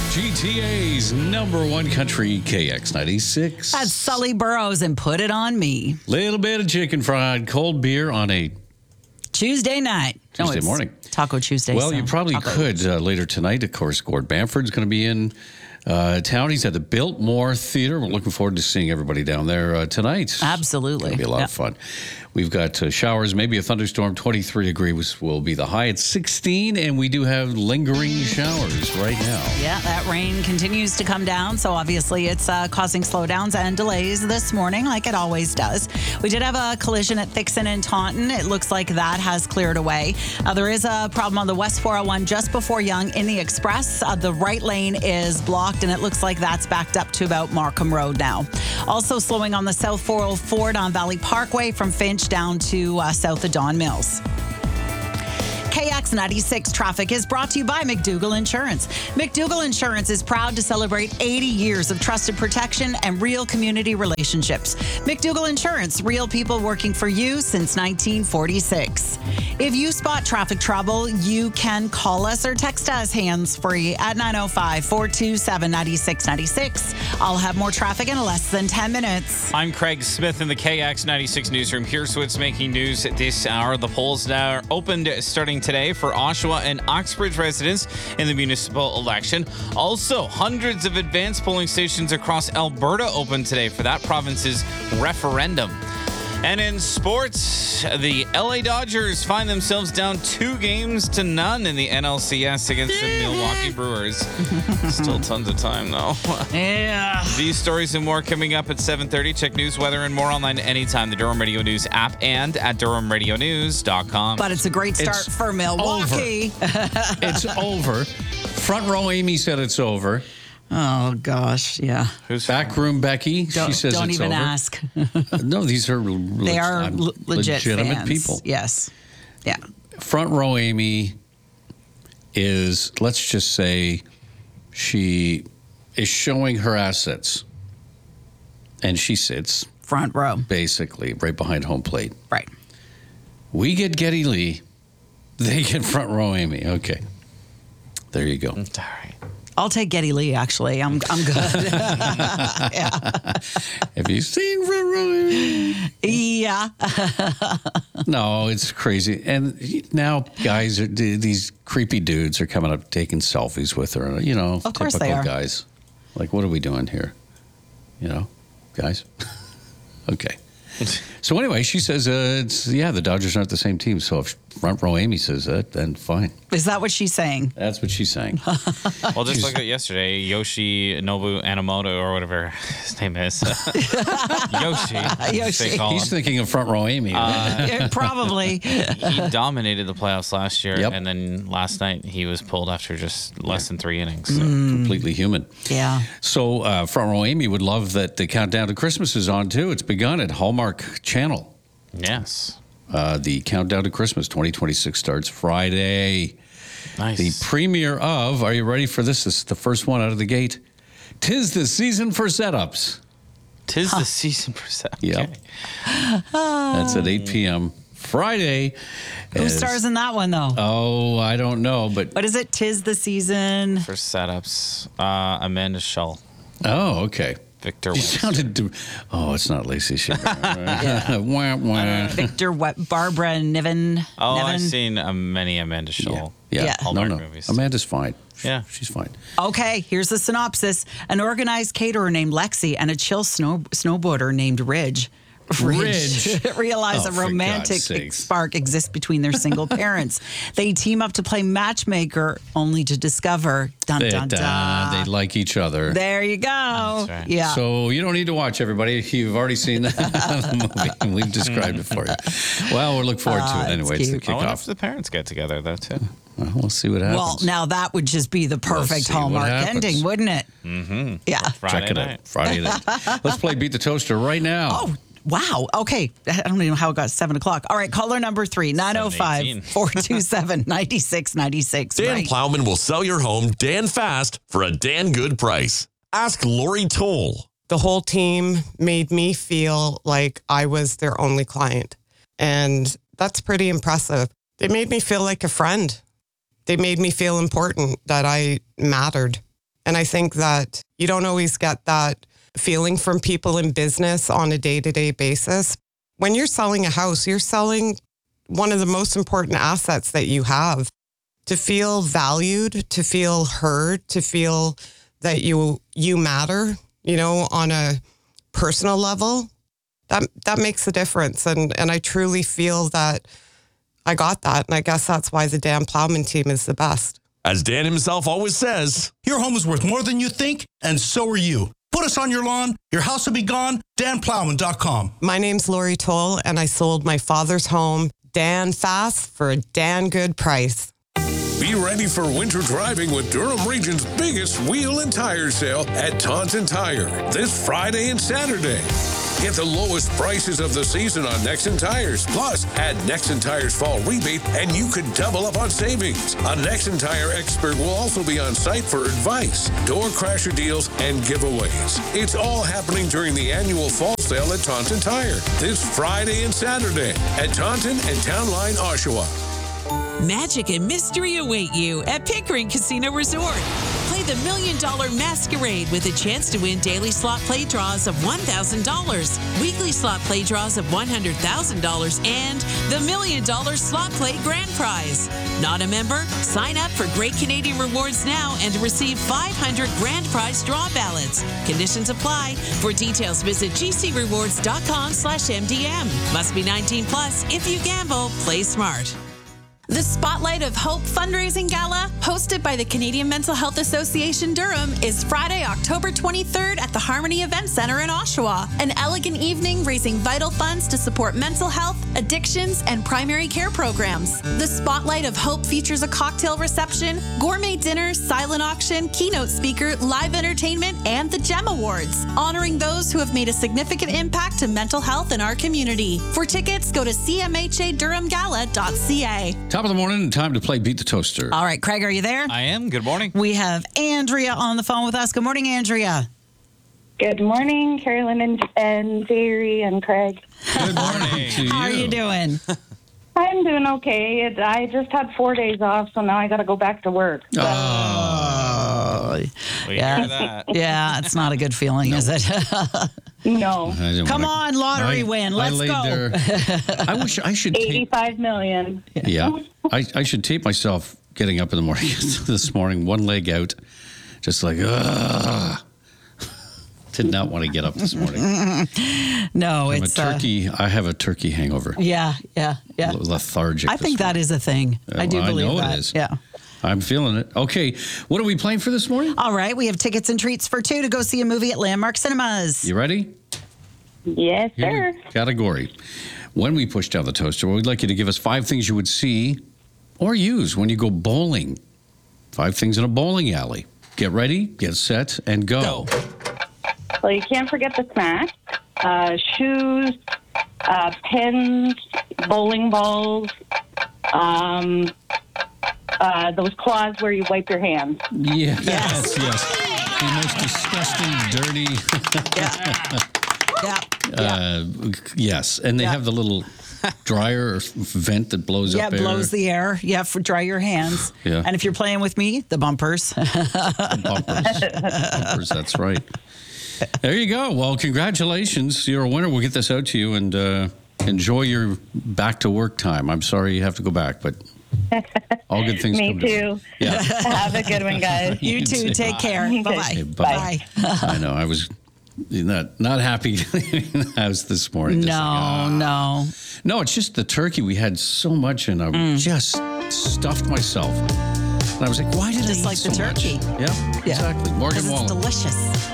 GTA's number one country, KX96. That's Sully Burrows and Put It On Me. Little bit of chicken fried cold beer on a Tuesday night. Tuesday morning. Taco Tuesday. Well, so you probably taco. could later tonight. Of course, Gord Bamford's going to be in town. He's at the Biltmore Theater. We're looking forward to seeing everybody down there tonight. Absolutely. It'll be a lot of fun. We've got showers, maybe a thunderstorm. 23 degrees will be the high at 16, and we do have lingering showers right now. Yeah, that rain continues to come down, so obviously it's causing slowdowns and delays this morning, like it always does. We did have a collision at Thixon and Taunton. It looks like that has cleared away. There is a problem on the West 401 just before Yonge in the Express. The right lane is blocked, and it looks like that's backed up to about Markham Road now. Also slowing on the South 404 on Valley Parkway from Finch down to south of Don Mills. KX96 traffic is brought to you by McDougall Insurance. McDougall Insurance is proud to celebrate 80 years of trusted protection and real community relationships. McDougall Insurance, real people working for you since 1946. If you spot traffic trouble, you can call us or text us hands-free at 905-427-9696. I'll have more traffic in less than 10 minutes. I'm Craig Smith in the KX96 newsroom. Here's what's making news at this hour. The polls now are opened starting today for Oshawa and Oxbridge residents in the municipal election. Also, hundreds of advanced polling stations across Alberta open today for that province's referendum. And in sports, the LA Dodgers find themselves down 2-0 in the NLCS against the Milwaukee Brewers. Still tons of time, though. Yeah. These stories and more coming up at 7:30. Check news, weather, and more online anytime. The Durham Radio News app and at DurhamRadioNews.com. But it's a great start for Milwaukee. It's over. Front row Amy said it's over. Oh, gosh, yeah. Who's Backroom Becky, she says Don't it's even over. ask. No, these are They are legitimate fans. people. Yes. Yeah. Front row Amy is, let's just say, she is showing her assets. And she sits Front row. basically right behind home plate. Right. We get Geddy Lee. They get front row Amy. Okay. There you go. All right. I'll take Geddy Lee, actually. I'm good. Yeah. Have you seen front row Amy? Yeah. No, it's crazy. And now guys, these creepy dudes are coming up taking selfies with her. You know, Of course typical they are. guys. Like, what are we doing here? You know, guys? Okay. So anyway, she says, the Dodgers aren't the same team. So if front row Amy says that, then fine. Is that what she's saying? That's what she's saying. Well, just like yesterday, Yoshi Nobu Anamoto, or whatever his name is. Yoshi. Yoshi. They call He's him. thinking of front row Amy. Yeah, probably. He dominated the playoffs last year, Yep. and then last night he was pulled after just less than 3 innings. So. Completely human. Yeah. So front row Amy would love that the countdown to Christmas is on, too. It's begun at Hallmark Channel. Yes. The countdown to Christmas 2026 starts Friday. Nice. The premiere of, are you ready for this? This is the first one out of the gate. 'Tis the season for setups. Tis the season for that. Yep. That's at 8 p.m. Friday. Who stars in that one, though? Oh, I don't know, but... What is it? 'Tis the season. For setups, Amanda Shull, Oh, okay. Victor You West. sounded... Oh, it's not Lacey Schiffer. Wah, wah. Victor Barbara Niven. Oh, Niven. I've seen many Amanda Shull. Yeah. Yeah. No, Hallmark no. movies. Amanda's fine. Yeah. She's fine. Okay, here's the synopsis. An organized caterer named Lexi and a chill snowboarder named Ridge realize Oh, a for romantic God's sakes. spark exists between their single parents. They team up to play matchmaker, only to discover, dun dun dun. They like each other. There you go. That's right. Yeah. So you don't need to watch, everybody. You've already seen the movie, and we've described it for you. Well, we'll look forward to it it's anyway. It's the cute. I wonder if kickoff. the parents get together, though, too. Well, we'll see what happens. Well, now that would just be the perfect see what Hallmark happens. ending, wouldn't it? Mm-hmm. Yeah. Friday Check it night. out. Friday night. Let's play Beat the Toaster right now. Oh, wow. Okay. I don't even know how it got 7 o'clock. All right. Caller number 3, 905-427-9696. Dan Right. Plowman will sell your home Dan fast for a Dan good price. Ask Lori Toll. The whole team made me feel like I was their only client. And that's pretty impressive. They made me feel like a friend. They made me feel important, that I mattered. And I think that you don't always get that feeling from people in business on a day-to-day basis. When you're selling a house, you're selling one of the most important assets that you have. To feel valued, to feel heard, to feel that you matter, on a personal level, that makes a difference. And I truly feel that I got that. And I guess that's why the Dan Plowman team is the best. As Dan himself always says, your home is worth more than you think, and so are you. Put us on your lawn, your house will be gone. DanPlowman.com. My name's Lori Toll, and I sold my father's home, Dan Fast, for a Dan good price. Be ready for winter driving with Durham Region's biggest wheel and tire sale at Taunton Tire this Friday and Saturday. Get the lowest prices of the season on Nexen Tires. Plus, add Nexen Tires fall rebate and you could double up on savings. A Nexen Tire expert will also be on site for advice, door crasher deals, and giveaways. It's all happening during the annual fall sale at Taunton Tire this Friday and Saturday at Taunton and Town Line, Oshawa. Magic and mystery await you at Pickering Casino Resort. Play the $1 Million Masquerade with a chance to win daily slot play draws of $1,000, weekly slot play draws of $100,000, and the $1 Million Slot Play Grand Prize. Not a member? Sign up for Great Canadian Rewards now and receive 500 Grand Prize draw ballots. Conditions apply. For details, visit gcrewards.com/MDM. Must be 19 plus. If you gamble, play smart. The Spotlight of Hope fundraising gala, hosted by the Canadian Mental Health Association Durham, is Friday, October 23rd at the Harmony Event Center in Oshawa. An elegant evening raising vital funds to support mental health, addictions, and primary care programs. The Spotlight of Hope features a cocktail reception, gourmet dinner, silent auction, keynote speaker, live entertainment, and the GEM Awards, honoring those who have made a significant impact to mental health in our community. For tickets, go to cmhadurhamgala.ca. Top of the morning, time to play Beat the Toaster. All right, Craig, are you there? I am. Good morning. We have Andrea on the phone with us. Good morning, Andrea. Good morning, Carolyn and Jerry and Craig. Good morning to you. How are you doing? I'm doing okay. I just had 4 days off, so now I got to go back to work. Oh, We yeah. hear that. Yeah, it's not a good feeling, is it? No. Come on, lottery win. Let's go. There. I wish I should tape. $85 million. Yeah, I should tape myself getting up in the morning this morning, one leg out, just like, ugh. Did not want to get up this morning. No, I'm it's a turkey. I have a turkey hangover. Yeah. Lethargic. I think that is a thing. I do believe I know that. it is. Yeah. I'm feeling it. Okay, what are we playing for this morning? All right, we have tickets and treats for two to go see a movie at Landmark Cinemas. You ready? Yes, Here sir. Category. When we push down the toaster, we'd like you to give us 5 things you would see or use when you go bowling. 5 things in a bowling alley. Get ready, get set, and go. Well, you can't forget the snacks, shoes, pens, bowling balls, those claws where you wipe your hands. Yes. The most disgusting, dirty. Yes, and they have the little dryer or vent that blows up air. blows the air. Yeah, for dry your hands. Yeah. And if you're playing with me, the bumpers. Bumpers, that's right. There you go. Well, congratulations. You're a winner. We'll get this out to you and enjoy your back to work time. I'm sorry you have to go back, but all good things Me come too. to Yeah. Have a good one, guys. You too. Take care. Bye-bye. Okay, bye. I know. I was not happy leaving the house this morning. No. No, it's just the turkey. We had so much, and I just stuffed myself. And I was like, why did I Just eat like the so much? turkey. Yeah, exactly. Morgan Because Wallen. it's delicious.